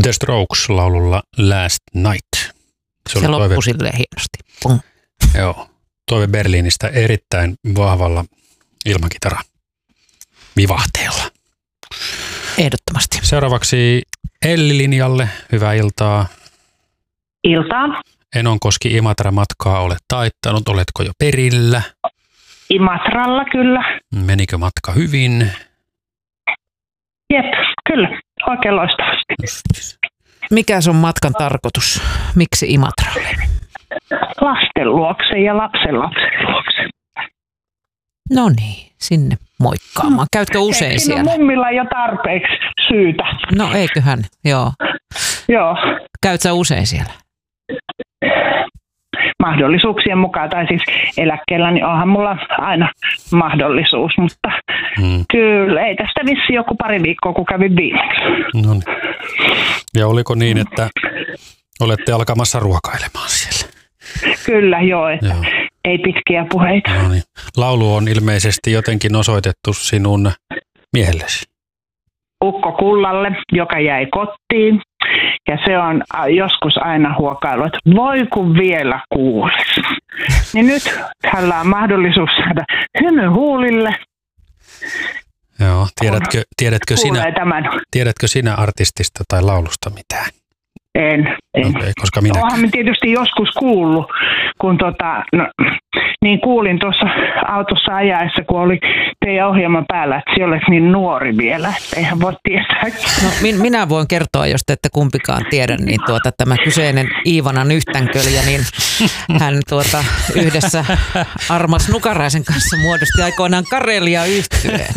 The Strokes laululla Last Night. Se loppui silleen hienosti. Pum. Joo, Toive Berliinistä erittäin vahvalla ilmakitara vivahteella. Ehdottomasti. Seuraavaksi Elli-linjalle. Hyvää iltaa. Iltaa. Enonkoski Imatra-matkaa olet taittanut. Oletko jo perillä? Imatralla kyllä. Menikö matka hyvin? Jep, kyllä. Oikein loistavasti. Justis. Mikä on matkan tarkoitus? Miksi Imatralle? Lasten luokse ja lapsen luokse. No niin, sinne moikkaamaan. Käytkö usein Eikö siellä? mummilla jo tarpeeksi syytä? No eiköhän, joo. Joo. Käyt sä usein siellä? Mahdollisuuksien mukaan, tai siis eläkkeellä, niin onhan mulla aina mahdollisuus, mutta kyllä ei tästä vissi joku pari viikkoa, kun kävin viimeksi. No niin. Ja oliko niin, että olette alkamassa ruokailemaan siellä? Kyllä, joo, että Joo. ei pitkiä puheita. No niin. Laulu on ilmeisesti jotenkin osoitettu sinun miehellesi. Ukko Kullalle, joka jäi kotiin. Ja se on joskus aina huokailu, että voi kun vielä kuulisi. Niin nyt hänellä on mahdollisuus saada hymy huulille. Joo, tiedätkö sinä Tämän. artistista tai laulusta mitään? En. Okay, koska minä. Oonhan tietysti joskus kuullut, kun niin kuulin tuossa autossa ajaessa, kun oli teidän ohjelma päällä, että se olisi niin nuori vielä, että eihän voi tietää. No, minä voin kertoa, jos te ette kumpikaan tiedä, niin tämä kyseinen Iivanan yhtänkölja, niin hän yhdessä Armas Nukaraisen kanssa muodosti aikoinaan Karelia-yhtyeen.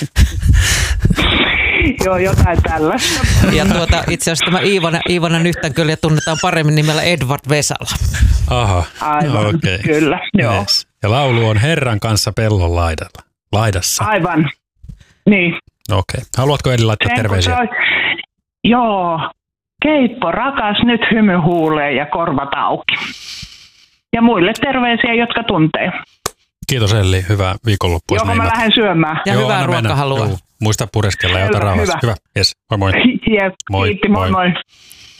Joo, jotain tällaista. Ja itse asiassa tämä Iivanan yhtänkölja tunnetaan paremmin nimellä Edward Vesala. Aha, aivan, okay. Kyllä, joo. Yes. Ja laulu on Herran kanssa pellon laidassa. Aivan, niin. Okei. Haluatko Eli laittaa terveisiä? Joo, keippo rakas, nyt hymy huuleen ja korvat auki. Ja muille terveisiä, jotka tuntee. Kiitos Elli, hyvää viikonloppua. Joo, mä lähden syömään. Ja hyvää ruokahalua. Muista pureskella ja ota rauhassa. Hyvä, yes. Moi moi. Yes, moi, kiitti, moi moi.